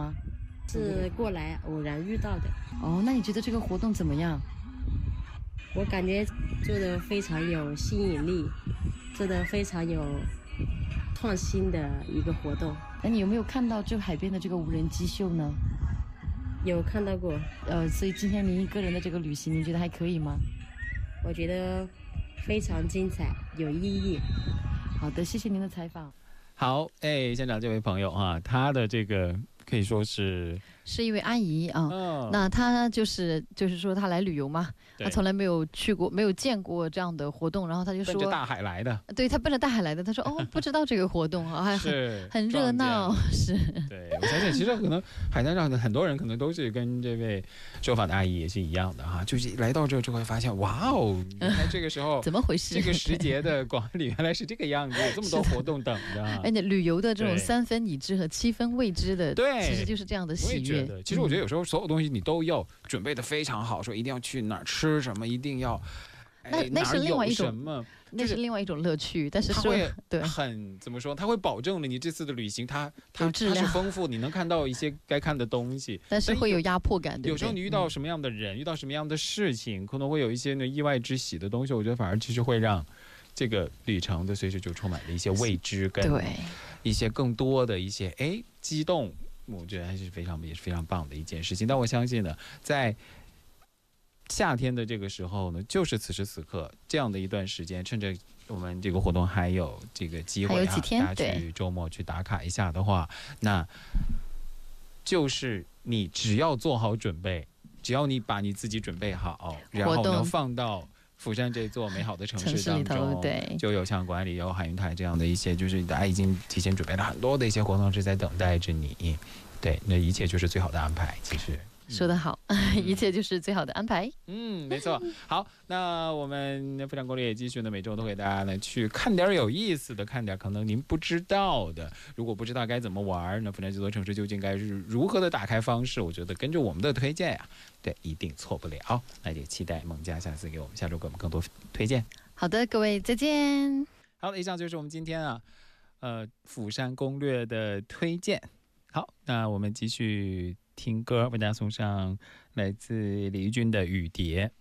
吗？ 是过来偶然遇到的。 哦，那你觉得这个活动怎么样？ 我感觉做的非常有吸引力，做的非常有创新的一个活动。 那你有没有看到这个海边的这个无人机秀呢？ 有看到过。 所以今天您一个人的这个旅行，您觉得还可以吗？ 我觉得非常精彩，有意义。 好的，谢谢您的采访。 好，现场这位朋友啊，他的这个可以说是一位阿姨啊，那她就是说她来旅游嘛，她从来没有去过，没有见过这样的活动，然后她就说奔着大海来的， 对，她奔着大海来的，她说哦，不知道这个活动啊，还很热闹，是。 对，我相信其实可能海滩上的很多人可能都是跟这位受访的阿姨也是一样的哈，就是来到这之后发现，哇哦，原来这个时候怎么回事？ 这个时节的广安里原来是这个样子，有这么多活动等着。 而且旅游的这种3分已知和7分未知的， 对， 其实就是这样的喜悦。 其实我觉得有时候所有东西你都要准备的非常好，说一定要去哪儿吃什么，一定要那是另外一种什么， 那是另外一种乐趣。但是说对很怎么说，它会保证了你这次的旅行它是丰富，你能看到一些该看的东西， 但是会有压迫感。 有时候你遇到什么样的人，遇到什么样的事情，可能会有一些意外之喜的东西，我觉得反而其实会让这个旅程的随时就充满了一些未知跟一些更多的一些激动。我觉得还是也是非常棒的一件事情。但我相信呢，在夏天的这个时候呢，就是此时此刻这样的一段时间，趁着我们这个活动还有这个机会大家去周末去打卡一下的话，那就是你只要做好准备，只要你把你自己准备好，然后能放到釜山这座美好的城市当中，就有像管理有海云台这样的一些，就是大家已经提前准备了很多的一些活动是在等待着你。对，那一切就是最好的安排。其实说得好，一切就是最好的安排。 没错。好，那我们非常攻略也继续呢，每周都给大家呢去看点有意思的，看点可能您不知道的。如果不知道该怎么玩，那釜山这座城市究竟该是如何的打开方式？我觉得跟着我们的推荐呀，对，一定错不了。那也期待孟佳下次给我们下周给我们更多推荐。 好的，各位再见。 好的，以上就是我们今天釜山攻略的推荐。好，那我们继续听歌，为大家送上来自李翊君的《雨蝶》。